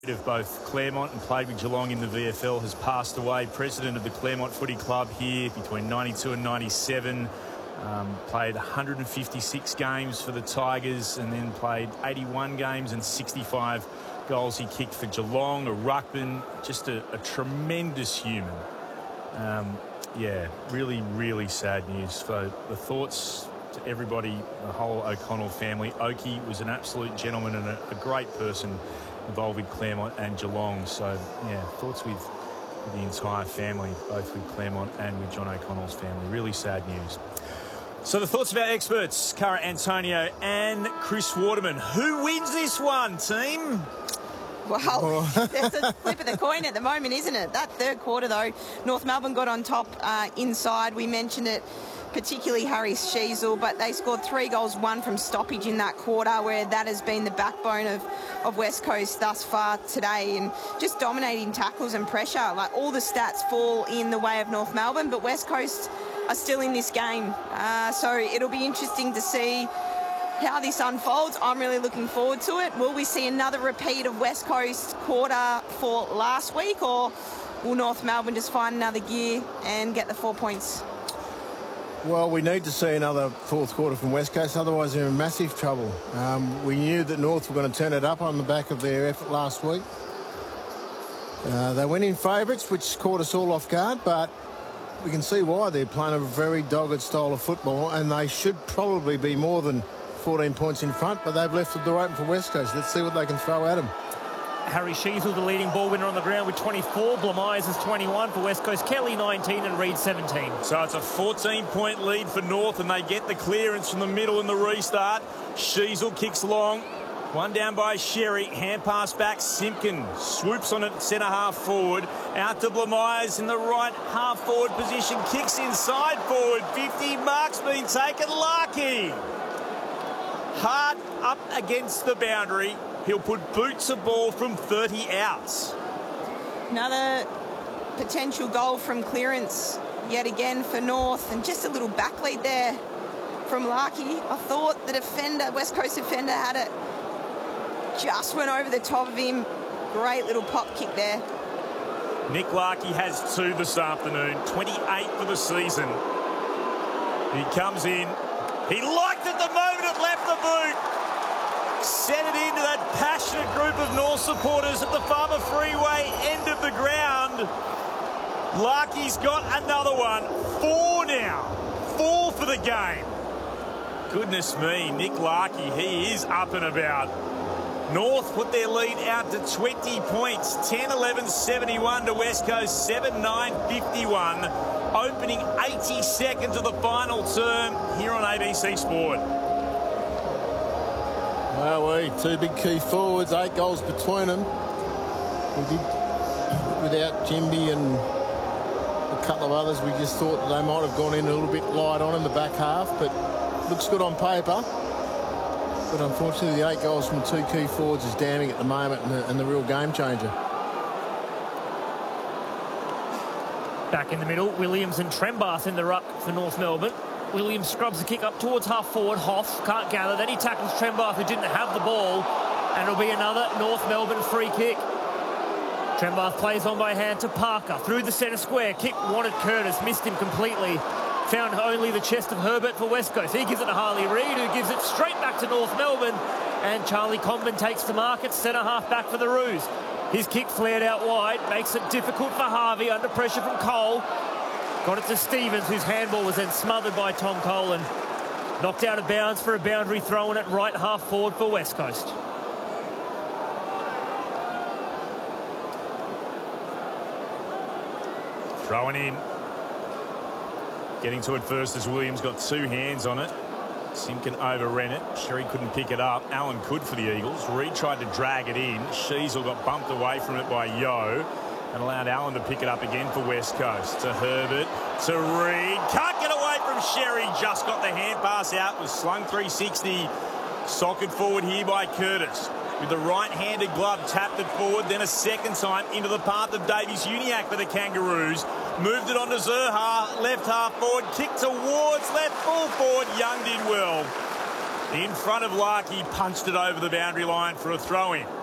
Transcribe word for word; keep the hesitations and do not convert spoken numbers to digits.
Of both Claremont and played with Geelong in the V F L, has passed away. President of the Claremont Footy Club here between ninety-two and ninety-seven. Um, played one hundred fifty-six games for the Tigers and then played eighty-one games and sixty-five goals he kicked for Geelong, a ruckman, just a, a tremendous human. Um, yeah, really, really sad news. So the thoughts to everybody, the whole O'Connell family. Okie was an absolute gentleman and a, a great person involved with Claremont and Geelong. So, yeah, thoughts with, with the entire family, both with Claremont and with John O'Connell's family. Really sad news. So the thoughts of our experts, Cara Antonio and Chris Waterman. Who wins this one, team? Well, there's a flip of the coin at the moment, isn't it? That third quarter, though, North Melbourne got on top uh, inside. We mentioned it, particularly Harry Sheezel, but they scored three goals, one from stoppage in that quarter, where that has been the backbone of, of West Coast thus far today, and just dominating tackles and pressure. Like, all the stats fall in the way of North Melbourne, but West Coast are still in this game. Uh, so it'll be interesting to see how this unfolds. I'm really looking forward to it. Will we see another repeat of West Coast quarter for last week, or will North Melbourne just find another gear and get the four points? Well, we need to see another fourth quarter from West Coast, otherwise they're in massive trouble. Um, we knew that North were going to turn it up on the back of their effort last week. Uh, they went in favourites, which caught us all off guard, but we can see why. They're playing a very dogged style of football, and they should probably be more than fourteen points in front, but they've left the door open for West Coast. Let's see what they can throw at them. Harry Sheezel, the leading ball winner on the ground with twenty-four. Blamires is twenty-one for West Coast. Kelly nineteen and Reid seventeen. So it's a fourteen point lead for North, and they get the clearance from the middle in the restart. Sheezel kicks long. One down by Sherry. Hand pass back. Simpkin swoops on it centre half forward. Out to Blamires in the right half forward position. Kicks inside forward. fifty marks being taken. Larkey. Hard up against the boundary. He'll put boots a ball from thirty outs. Another potential goal from clearance yet again for North, and just a little back lead there from Larkey. I thought the defender, West Coast defender, had it. Just went over the top of him. Great little pop kick there. Nick Larkey has two this afternoon. twenty-eight for the season. He comes in. He liked it the moment it left the boot. Sent it into that passionate group of North supporters at the Farmer Freeway end of the ground. Larkey's got another one. Four now. Four for the game. Goodness me, Nick Larkey, he is up and about. North put their lead out to twenty points. ten eleven seventy-one to West Coast. seven nine fifty-one. Opening eighty seconds of the final term here on A B C Sport. Well, we two big key forwards, eight goals between them. We did, without Jimby and a couple of others, we just thought they might have gone in a little bit light on in the back half, but looks good on paper. But unfortunately, the eight goals from two key forwards is damning at the moment, and the, and the real game changer. Back in the middle, Williams and Trembath in the ruck for North Melbourne. Williams scrubs the kick up towards half forward. Hoff can't gather. Then he tackles Trembath, who didn't have the ball. And it'll be another North Melbourne free kick. Trembath plays on by hand to Parker. Through the centre square. Kick wanted Curtis. Missed him completely. Found only the chest of Herbert for West Coast. He gives it to Harley Reid, who gives it straight back to North Melbourne. And Charlie Comben takes the mark at centre half back for the Roos. His kick flared out wide. Makes it difficult for Harvey under pressure from Cole. Got it to Stevens, whose handball was then smothered by Tom Cole and knocked out of bounds for a boundary throw in at right half forward for West Coast. Throwing in. Getting to it first as Williams got two hands on it. Simpkin overran it. Sherry couldn't pick it up. Allen could for the Eagles. Reid tried to drag it in. Sheezel got bumped away from it by Yeo and allowed Allen to pick it up again for West Coast. To Herbert, to Reid. Can't get away from Sherry. Just got the hand pass out. Was slung three sixty. Socket forward here by Curtis. With the right-handed glove, tapped it forward. Then a second time into the path of Davies Uniacke for the Kangaroos. Moved it on to Zurha. Left half forward. Kick towards left full forward. Young did well. In front of Larkey. Punched it over the boundary line for a throw-in.